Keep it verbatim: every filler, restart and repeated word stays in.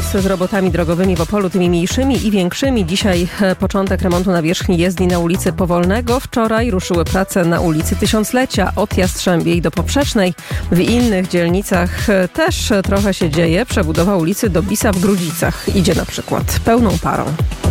Autobus z robotami drogowymi w Opolu, tymi mniejszymi i większymi. Dzisiaj początek remontu nawierzchni jezdni na ulicy Powolnego. Wczoraj ruszyły prace na ulicy Tysiąclecia od Jastrzębiej do Poprzecznej. W innych dzielnicach też trochę się dzieje. Przebudowa ulicy Dobisa w Grudzicach idzie na przykład pełną parą.